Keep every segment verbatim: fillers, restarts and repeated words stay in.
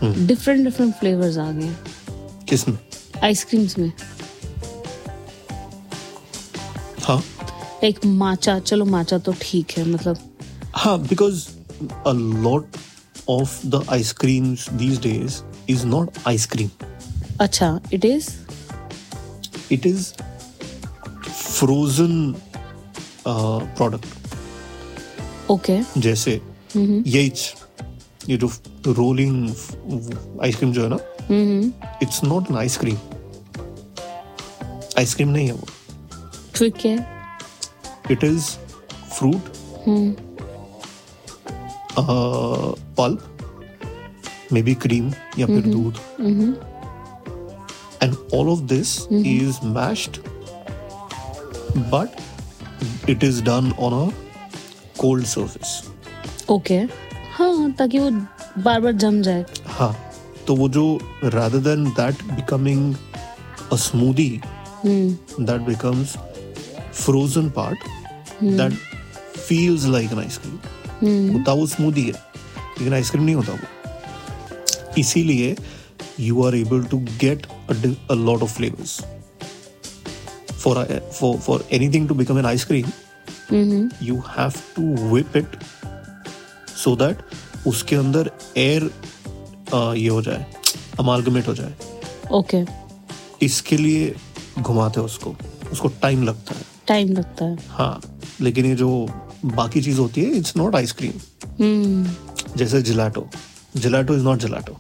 Different different flavours आ गए हैं किसमें? आइसक्रीम्स में. हाँ लाइक माचा, चलो माचा तो ठीक है मतलब. हाँ, because a lot of the ice creams these days is not ice cream. अच्छा, it is? It is frozen uh, product. Okay. जैसे यही ये जो रोलिंग आइसक्रीम जो है ना, it's not an ice cream. Ice cream नहीं है वो. फिर क्या है? It is fruit, pulp, may be cream या फिर दूध, and all of this is meshed, but it is done on a cold surface. Okay. हाँ, ताकि वो बार बार जम जाए. हाँ, तो वो जो rather than that becoming a smoothie, that becomes frozen part that feels like an ice cream. होता वो smoothie है, लेकिन आइसक्रीम नहीं होता वो. इसीलिए you are able to get a, a lot of flavors. For a, for for anything to become an ice cream, mm-hmm. you have to whip it so that उसके अंदर एयर ये हो जाए, अमालगमेट हो जाए. ओके. इसके लिए घुमाते हैं उसको, उसको टाइम लगता है. टाइम लगता है. हाँ, लेकिन ये जो बाकी चीज होती है, इट्स नॉट आइसक्रीम. जैसे जिलाटो, जिलाटो इज नॉट जिलाटो.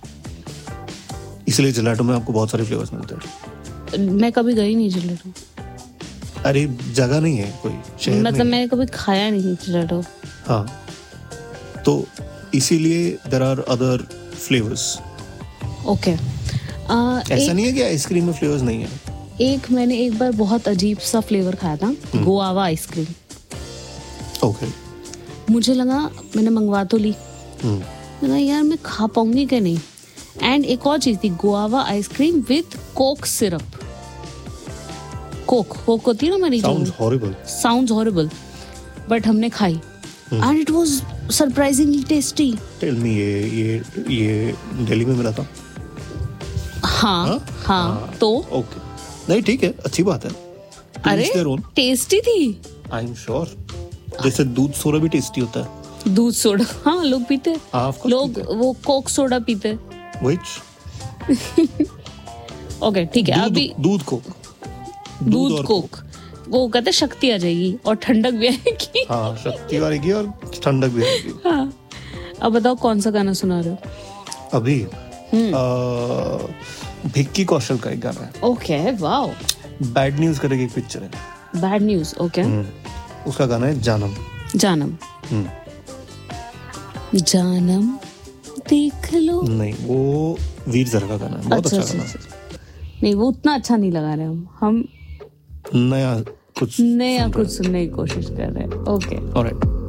इसलिए जिलाटो में आपको बहुत सारे फ्लेवर्स मिलते हैं. मैं कभी गई नहीं जिलाटो. अरे जगह नहीं है कोई, शहर मतलब मैंने कभी खाया नहीं जिलाटो. हाँ, तो इसीलिए there are other flavours. Okay. ऐसा नहीं है कि आइसक्रीम में फ्लेवर्स नहीं है. एक मैंने एक बार बहुत अजीब सा फ्लेवर खाया था, गुआवा आइसक्रीम. ओके. मुझे लगा, मैंने मंगवा तो ली, मैंने यार मैं खा पाऊंगी कि नहीं. एंड एक और चीज थी, guava ice cream with Coke syrup. Coke Coke होती है ना हमारी. Sounds horrible. Sounds horrible, but हमने खाई and it was surprisingly tasty. Tell me, ये ये ये दिल्ली में मिला था? हाँ हाँ, हाँ. तो ओके, नहीं ठीक है, अच्छी बात है. अरे टेस्टी थी. I am sure. जैसे दूध सोडा भी टेस्टी होता है. दूध सोडा, हाँ लोग पीते हैं. हाँ, लोग वो कोक सोडा पीते हैं. व्हिच? ओके ठीक है. अभी दूध कोक, दूध कोक, वो कहते शक्ति आ जाएगी और ठंडक भी आएगी. हाँ, शक्ति आएगी और ठंडक भी आएगी. हाँ. अब बताओ कौन सा गाना सुना रहे हो अभी? भिक्की कौशल का एक गाना है. ओके. वाओ. बैड न्यूज करके एक पिक्चर है. Bad news. ओके. उसका गाना है जानम. जानम. जानम देख लो. नहीं, वो वीर ज़रा का गाना है. बहुत अच्छा, अच्छा गाना है. नहीं, वो उतना अच्छा नहीं लगा रहे हम हम नया कुछ नया कुछ सुनने की कोशिश कर रहे हैं. ओके. ऑलराइट.